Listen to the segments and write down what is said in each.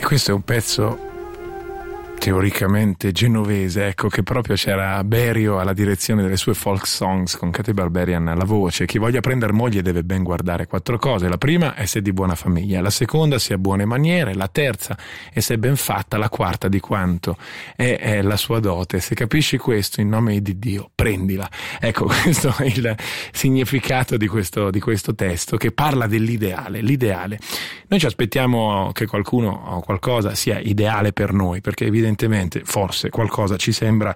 E questo è un pezzo teoricamente genovese, ecco, che proprio c'era Berio alla direzione delle sue folk songs, con Katy Barberian alla voce. Chi voglia prendere moglie deve ben guardare 4 cose: la prima è se è di buona famiglia, la seconda se ha buone maniere, la terza è se è ben fatta, la quarta di quanto è la sua dote. Se capisci questo, in nome di Dio, prendila. Ecco, questo è il significato di questo testo, che parla dell'ideale. L'ideale, noi ci aspettiamo che qualcuno o qualcosa sia ideale per noi, perché evidentemente forse qualcosa ci sembra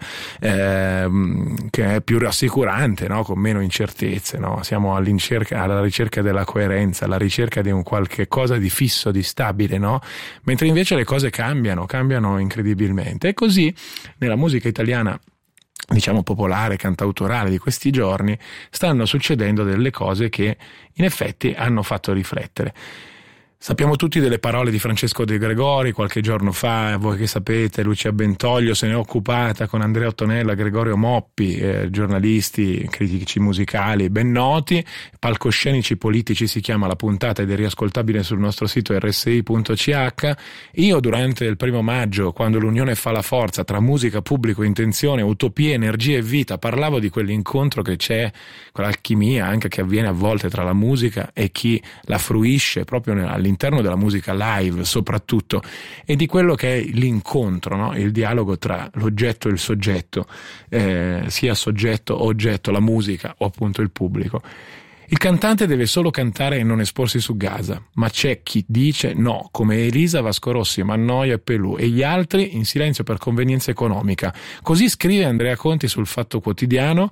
che è più rassicurante, no? Con meno incertezze, no? Siamo alla ricerca della coerenza, alla ricerca di un qualche cosa di fisso, di stabile, no? Mentre invece le cose cambiano incredibilmente. E così nella musica italiana, diciamo popolare, cantautorale di questi giorni, stanno succedendo delle cose che in effetti hanno fatto riflettere. Sappiamo tutti delle parole di Francesco De Gregori qualche giorno fa. Voi che sapete, Lucia Bentoglio se ne è occupata con Andrea Ottonella, Gregorio Moppi, giornalisti, critici musicali ben noti. Palcoscenici politici si chiama la puntata ed è riascoltabile sul nostro sito rsi.ch. Io durante il 1° maggio, quando l'unione fa la forza tra musica, pubblico, intenzione, utopia, energia e vita, parlavo di quell'incontro che c'è, quell'alchimia anche che avviene a volte tra la musica e chi la fruisce proprio all'interno della musica live soprattutto, e di quello che è l'incontro, no? Il dialogo tra l'oggetto e il soggetto, sia soggetto oggetto, la musica o appunto il pubblico. Il cantante deve solo cantare e non esporsi su Gaza, ma c'è chi dice no, come Elisa, Vasco Rossi, Mannoia e Pelù, e gli altri in silenzio per convenienza economica. Così scrive Andrea Conti sul Fatto Quotidiano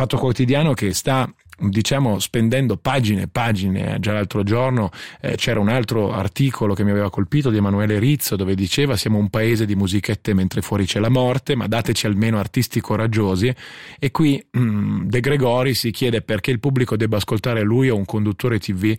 che sta, diciamo, spendendo pagine e pagine. Già l'altro giorno c'era un altro articolo che mi aveva colpito di Emanuele Rizzo, dove diceva: siamo un paese di musichette mentre fuori c'è la morte, ma dateci almeno artisti coraggiosi. E qui De Gregori si chiede perché il pubblico debba ascoltare lui o un conduttore TV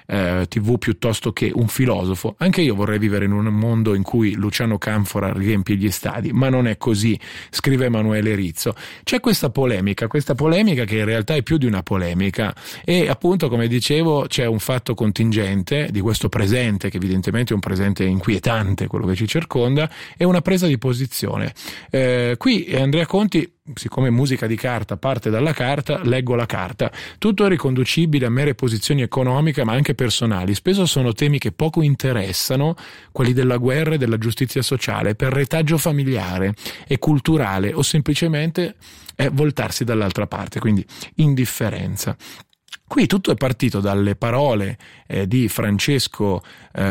piuttosto che un filosofo. Anche io vorrei vivere in un mondo in cui Luciano Canfora riempie gli stadi, ma non è così, scrive Emanuele Rizzo. C'è questa polemica che in realtà è più di una polemica, e appunto, come dicevo, c'è un fatto contingente di questo presente, che evidentemente è un presente inquietante, quello che ci circonda, e una presa di posizione. Qui Andrea Conti, siccome musica di carta parte dalla carta, leggo la carta. Tutto è riconducibile a mere posizioni economiche ma anche personali. Spesso sono temi che poco interessano, quelli della guerra e della giustizia sociale, per retaggio familiare e culturale, o semplicemente voltarsi dall'altra parte, quindi indifferenza. Qui tutto è partito dalle parole di Francesco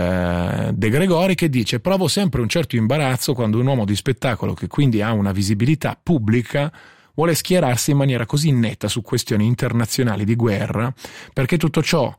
De Gregori, che dice: provo sempre un certo imbarazzo quando un uomo di spettacolo, che quindi ha una visibilità pubblica, vuole schierarsi in maniera così netta su questioni internazionali di guerra, perché tutto ciò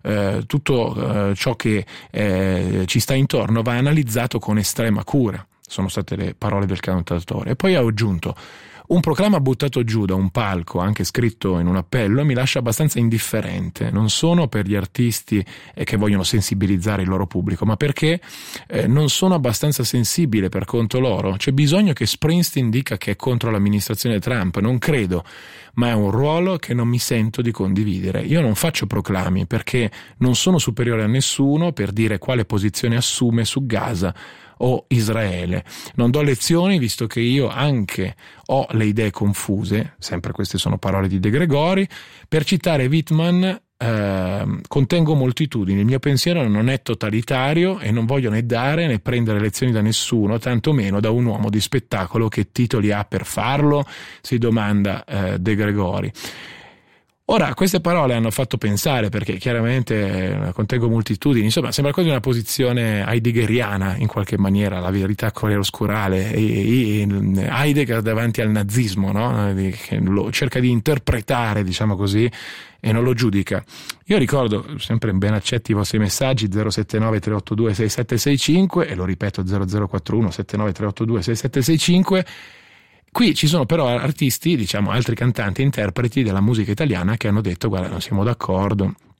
che ci sta intorno va analizzato con estrema cura. Sono state le parole del cantautore. E poi ha aggiunto: un proclama buttato giù da un palco, anche scritto in un appello, mi lascia abbastanza indifferente. Non sono per gli artisti che vogliono sensibilizzare il loro pubblico, ma perché non sono abbastanza sensibile per conto loro. C'è bisogno che Springsteen dica che è contro l'amministrazione Trump, non credo, ma è un ruolo che non mi sento di condividere. Io non faccio proclami perché non sono superiore a nessuno per dire quale posizione assume su Gaza o Israele. Non do lezioni, visto che io anche ho le idee confuse, sempre queste sono parole di De Gregori. Per citare Whitman, contengo moltitudini, il mio pensiero non è totalitario e non voglio né dare né prendere lezioni da nessuno, tantomeno da un uomo di spettacolo. Che titoli ha per farlo? Si domanda De Gregori. Ora, queste parole hanno fatto pensare, perché chiaramente contengo moltitudini, insomma, sembra quasi una posizione heideggeriana in qualche maniera, la verità chiaroscurale, Heidegger davanti al nazismo, no? Che lo cerca di interpretare, diciamo così, e non lo giudica. Io ricordo, sempre ben accetti i vostri messaggi, 079 382 6765, e lo ripeto, 0041 79 382 6765. Qui ci sono però artisti, diciamo altri cantanti e interpreti della musica italiana, che hanno detto: guarda, non siamo d'accordo,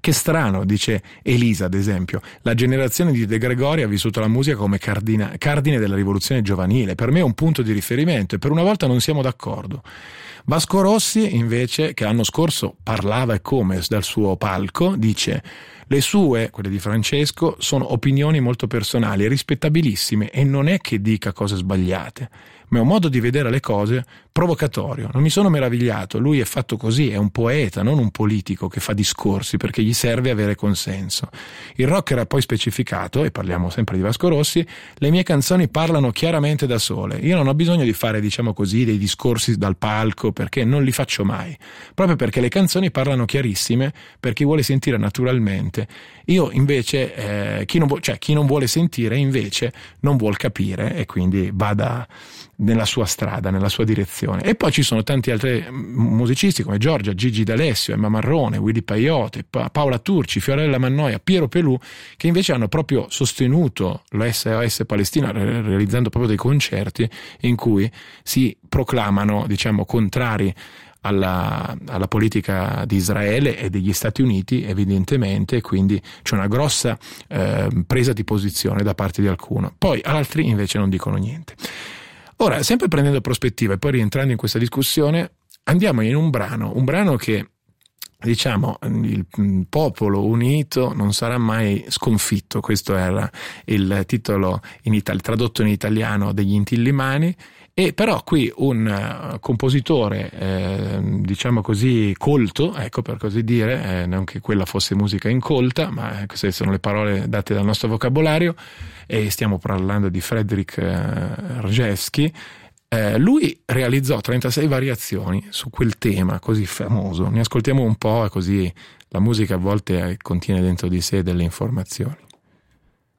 Che strano, dice Elisa ad esempio, la generazione di De Gregori ha vissuto la musica come cardine della rivoluzione giovanile, per me è un punto di riferimento e per una volta non siamo d'accordo. Vasco Rossi invece, che l'anno scorso parlava e come dal suo palco, dice: le sue, quelle di Francesco, sono opinioni molto personali e rispettabilissime e non è che dica cose sbagliate, ma è un modo di vedere le cose provocatorio. Non mi sono meravigliato, lui è fatto così, è un poeta, non un politico che fa discorsi perché gli serve avere consenso. Il rocker ha poi specificato, e parliamo sempre di Vasco Rossi: le mie canzoni parlano chiaramente da sole, io non ho bisogno di fare, diciamo così, dei discorsi dal palco perché non li faccio mai, proprio perché le canzoni parlano chiarissime per chi vuole sentire naturalmente. Io invece chi non vuole sentire invece non vuol capire e quindi vada nella sua strada, nella sua direzione. E poi ci sono tanti altri musicisti come Giorgia, Gigi D'Alessio, Emma Marrone, Willy Peyote, Paola Turci, Fiorella Mannoia, Piero Pelù, che invece hanno proprio sostenuto l'SOS Palestina realizzando proprio dei concerti in cui si proclamano, diciamo, contrari alla politica di Israele e degli Stati Uniti, evidentemente, quindi c'è una grossa presa di posizione da parte di alcuno. Poi altri invece non dicono niente. Ora, sempre prendendo prospettiva e poi rientrando in questa discussione, andiamo in un brano che, diciamo, il popolo unito non sarà mai sconfitto. Questo era il titolo tradotto in italiano degli Inti-Illimani. E però qui un compositore, diciamo così, colto, ecco, per così dire, non che quella fosse musica incolta, ma queste sono le parole date dal nostro vocabolario, e stiamo parlando di Frédéric Rzewski. Lui realizzò 36 variazioni su quel tema così famoso. Ne ascoltiamo un po', così la musica a volte contiene dentro di sé delle informazioni.